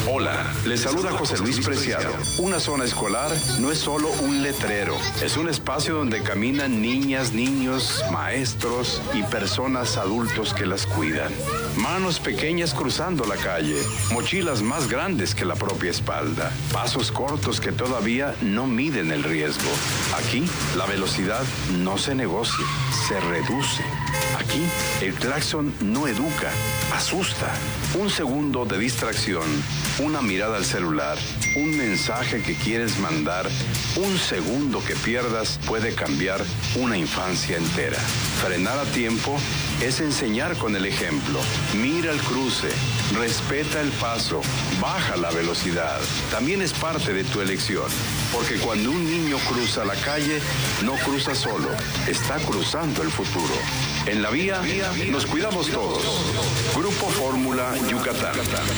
Hola, les saluda José Luis Preciado. Una zona escolar no es solo un letrero, es un espacio donde caminan niñas, niños, maestros y personas adultos que las cuidan. Manos pequeñas cruzando la calle, mochilas más grandes que la propia espalda, pasos cortos que todavía no miden el riesgo. Aquí, la velocidad no se negocia, se reduce. Aquí, el claxon no educa, asusta. Un segundo de distracción, una mirada al celular, un mensaje que quieres mandar, un segundo que pierdas puede cambiar una infancia entera. Frenar a tiempo es enseñar con el ejemplo. Mira el cruce, respeta el paso, baja la velocidad. También es parte de tu elección, porque cuando un niño cruza la calle, no cruza solo, está cruzando el futuro. En la vía, nos cuidamos todos. Grupo Fórmula Yucatán.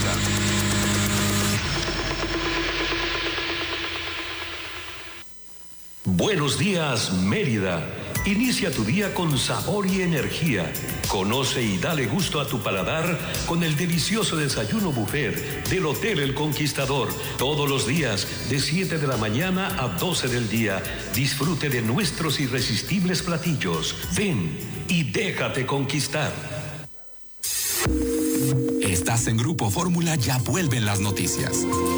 Buenos días, Mérida. Inicia tu día con sabor y energía. Conoce y dale gusto a tu paladar con el delicioso desayuno buffet del Hotel El Conquistador. Todos los días, de 7 de la mañana a 12 del día. Disfrute de nuestros irresistibles platillos. Ven y déjate conquistar. Estás en Grupo Fórmula, ya vuelven las noticias.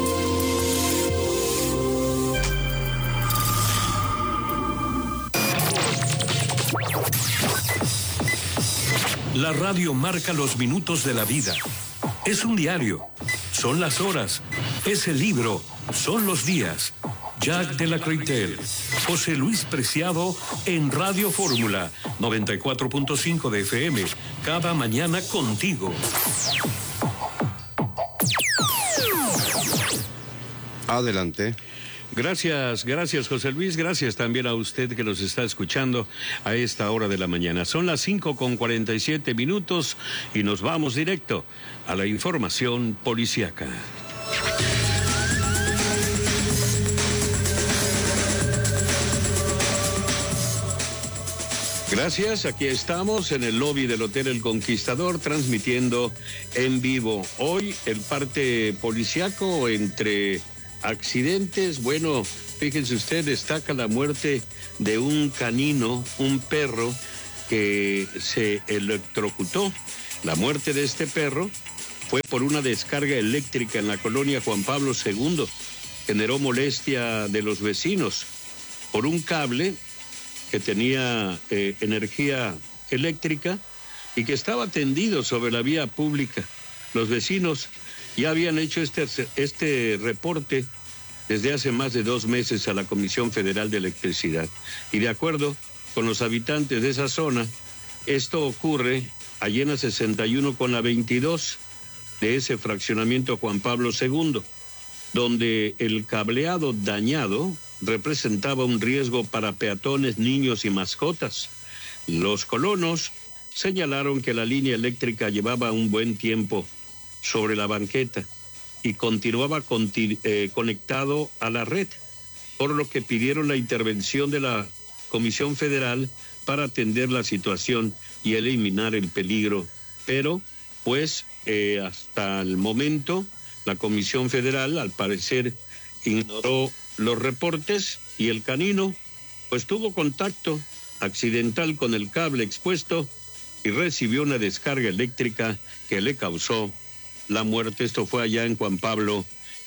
La radio marca los minutos de la vida. Es un diario, son las horas, es el libro, son los días. Jack de la Creytel, José Luis Preciado en Radio Fórmula 94.5 de FM, cada mañana contigo. Adelante. Gracias José Luis, gracias también a usted que nos está escuchando a esta hora de la mañana. Son las 5:47 y nos vamos directo a la información policíaca. Gracias, aquí estamos en el lobby del Hotel El Conquistador transmitiendo en vivo. Hoy el parte policíaco entre accidentes, bueno, fíjense usted, destaca la muerte de un canino, un perro que se electrocutó. La muerte de este perro fue por una descarga eléctrica en la colonia Juan Pablo II. Generó molestia de los vecinos por un cable que tenía energía eléctrica y que estaba tendido sobre la vía pública. Los vecinos ya habían hecho este reporte desde hace más de 2 meses a la Comisión Federal de Electricidad. Y de acuerdo con los habitantes de esa zona, esto ocurre allí en la 61 con la 22 de ese fraccionamiento Juan Pablo II, donde el cableado dañado representaba un riesgo para peatones, niños y mascotas. Los colonos señalaron que la línea eléctrica llevaba un buen tiempo sobre la banqueta y continuaba conectado a la red, por lo que pidieron la intervención de la Comisión Federal para atender la situación y eliminar el peligro. Pero, pues, hasta el momento, la Comisión Federal, al parecer, ignoró los reportes y el canino, pues, tuvo contacto accidental con el cable expuesto y recibió una descarga eléctrica que le causó la muerte. Esto fue allá en Juan Pablo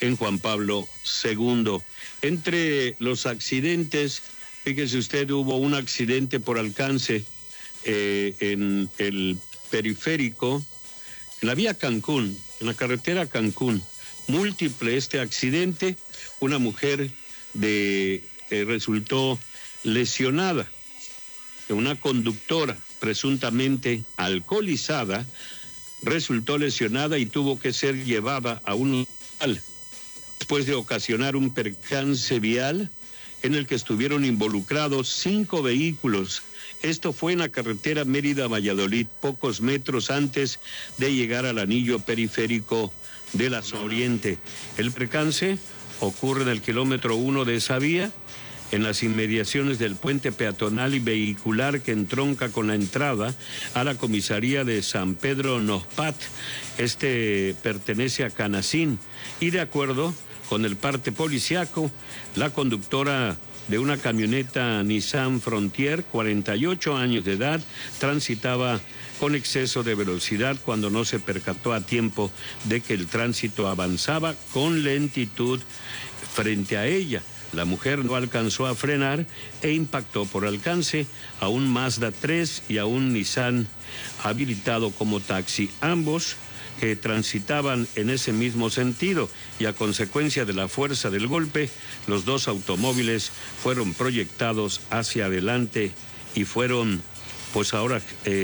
II. Entre los accidentes, fíjese usted, hubo un accidente por alcance en el periférico, en la vía Cancún, en la carretera Cancún. Múltiple este accidente, una mujer resultó lesionada, una conductora presuntamente alcoholizada resultó lesionada y tuvo que ser llevada a un hospital después de ocasionar un percance vial en el que estuvieron involucrados 5 vehículos. Esto fue en la carretera Mérida-Valladolid, pocos metros antes de llegar al anillo periférico de la zona oriente. El percance ocurre en el kilómetro 1 de esa vía en las inmediaciones del puente peatonal y vehicular que entronca con la entrada a la comisaría de San Pedro Nozpat. Este pertenece a Canacín y, de acuerdo con el parte policiaco, la conductora de una camioneta Nissan Frontier, 48 años de edad, transitaba con exceso de velocidad cuando no se percató a tiempo de que el tránsito avanzaba con lentitud frente a ella. La mujer no alcanzó a frenar e impactó por alcance a un Mazda 3 y a un Nissan habilitado como taxi, ambos que transitaban en ese mismo sentido, y a consecuencia de la fuerza del golpe, los dos automóviles fueron proyectados hacia adelante y fueron, pues ahora,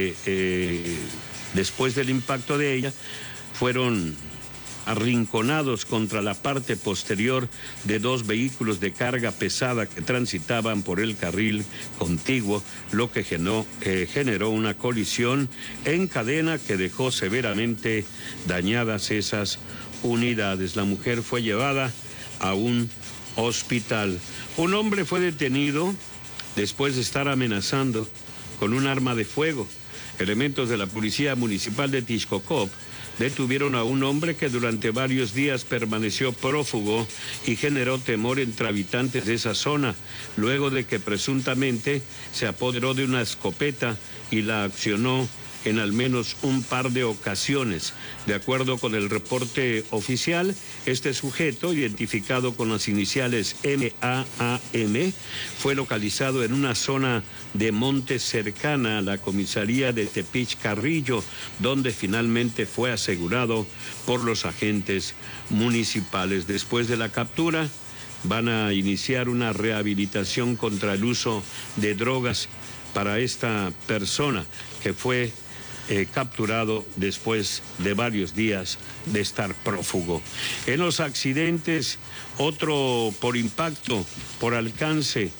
después del impacto de ella, fueron arrinconados contra la parte posterior de dos vehículos de carga pesada que transitaban por el carril contiguo, lo que generó una colisión en cadena que dejó severamente dañadas esas unidades. La mujer fue llevada a un hospital. Un hombre fue detenido después de estar amenazando con un arma de fuego. Elementos de la Policía Municipal de Tixcocop detuvieron a un hombre que durante varios días permaneció prófugo y generó temor entre habitantes de esa zona, luego de que presuntamente se apoderó de una escopeta y la accionó en al menos un par de ocasiones. De acuerdo con el reporte oficial, este sujeto, identificado con las iniciales MAAM, fue localizado en una zona de monte cercana a la comisaría de Tepic Carrillo, donde finalmente fue asegurado por los agentes municipales. Después de la captura, van a iniciar una rehabilitación contra el uso de drogas para esta persona que fue capturado después de varios días de estar prófugo. En los accidentes, otro por impacto, por alcance.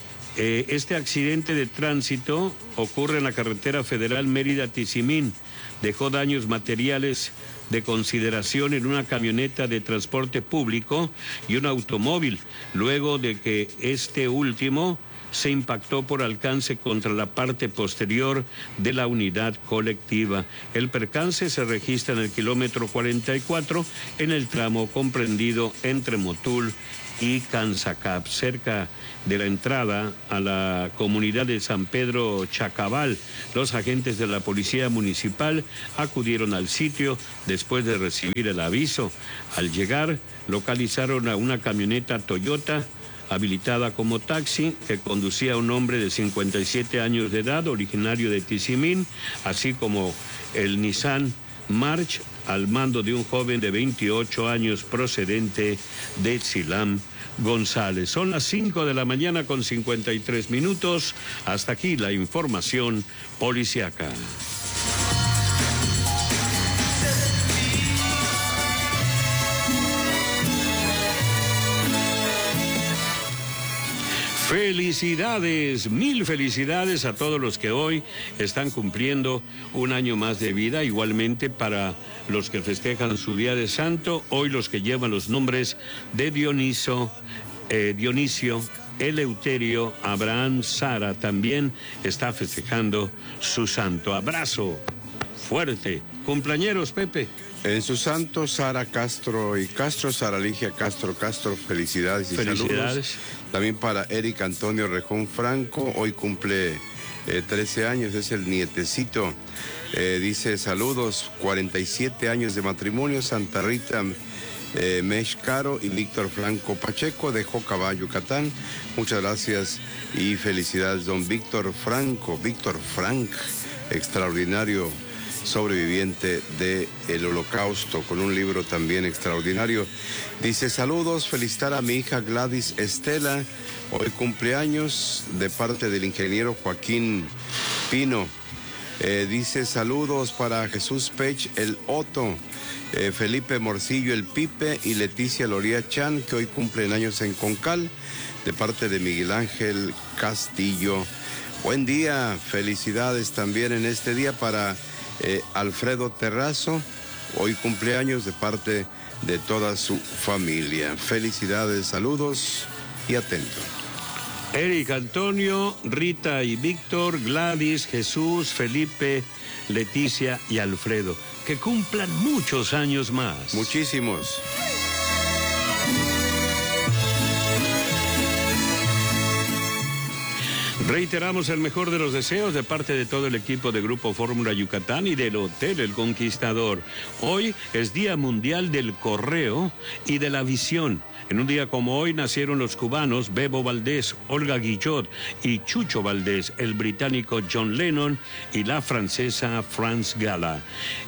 Este accidente de tránsito ocurre en la carretera federal Mérida-Tizimín. Dejó daños materiales de consideración en una camioneta de transporte público y un automóvil, luego de que este último se impactó por alcance contra la parte posterior de la unidad colectiva. El percance se registra en el kilómetro 44, en el tramo comprendido entre Motul y Cansacap, cerca de la entrada a la comunidad de San Pedro Chacabal. Los agentes de la Policía Municipal acudieron al sitio después de recibir el aviso. Al llegar, localizaron a una camioneta Toyota habilitada como taxi que conducía a un hombre de 57 años de edad, originario de Tizimín, así como el Nissan March al mando de un joven de 28 años procedente de Tzilam González. Son las 5 de la mañana con 53 minutos. Hasta aquí la información policiaca. Felicidades, mil felicidades a todos los que hoy están cumpliendo un año más de vida. Igualmente para los que festejan su día de santo, hoy los que llevan los nombres de Dionisio, Eleuterio, Abraham, Sara, también está festejando su santo. Abrazo fuerte. Cumpleañeros, Pepe. En su santo, Sara Castro y Castro, Sara Ligia Castro, felicidades y saludos. También para Eric Antonio Rejón Franco, hoy cumple 13 años, es el nietecito. Dice saludos, 47 años de matrimonio, Santa Rita Meshcaro y Víctor Franco Pacheco de Jocabá, Yucatán. Muchas gracias y felicidades, don Víctor Franco, Víctor Frank, extraordinario sobreviviente del Holocausto, con un libro también extraordinario. Dice saludos, felicitar a mi hija Gladys Estela, hoy cumpleaños, de parte del ingeniero Joaquín Pino. Dice saludos para Jesús Pech, el Otto, Felipe Morcillo, el Pipe, y Leticia Loría Chan, que hoy cumplen años en Concal, de parte de Miguel Ángel Castillo. Buen día, felicidades también en este día para Alfredo Terrazo, hoy cumpleaños, de parte de toda su familia. Felicidades, saludos y atento. Eric Antonio, Rita y Víctor, Gladys, Jesús, Felipe, Leticia y Alfredo. Que cumplan muchos años más. Muchísimos. Reiteramos el mejor de los deseos de parte de todo el equipo de Grupo Fórmula Yucatán y del Hotel El Conquistador. Hoy es Día Mundial del Correo y de la Visión. En un día como hoy nacieron los cubanos Bebo Valdés, Olga Guillot y Chucho Valdés, el británico John Lennon y la francesa France Gala.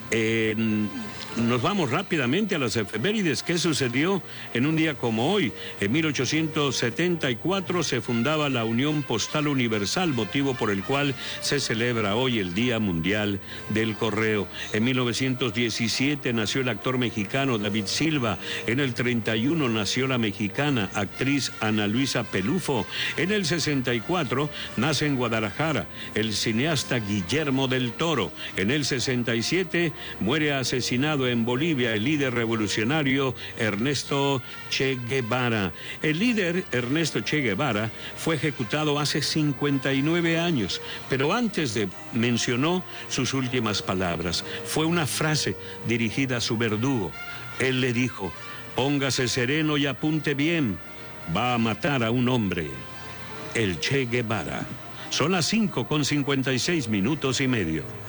Nos vamos rápidamente a las efemérides. ¿Qué sucedió en un día como hoy? En 1874 se fundaba la Unión Postal Universal, motivo por el cual se celebra hoy el Día Mundial del Correo. En 1917 nació el actor mexicano David Silva. En el 31 nació la mexicana actriz Ana Luisa Pelufo. En el 64 nace en Guadalajara el cineasta Guillermo del Toro. En el 67 muere asesinado en Bolivia el líder revolucionario Ernesto Che Guevara. El líder Ernesto Che Guevara fue ejecutado hace 59 años, pero antes mencionó sus últimas palabras. Fue una frase dirigida a su verdugo. Él le dijo: póngase sereno y apunte bien, va a matar a un hombre, el Che Guevara. Son las 5:56 minutos y medio.